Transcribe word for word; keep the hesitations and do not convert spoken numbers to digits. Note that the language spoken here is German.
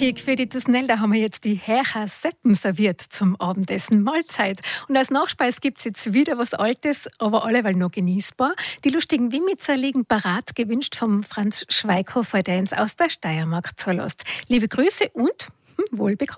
Kek für die Tusnel, da haben wir jetzt die Hercha Seppen serviert zum Abendessen. Mahlzeit. Und als Nachspeis gibt es jetzt wieder was Altes, aber alleweil noch genießbar. Die lustigen Wimmitzer liegen parat, gewünscht vom Franz Schweighofer, der uns aus der Steiermark zulässt. Liebe Grüße und hm, wohl bekommen.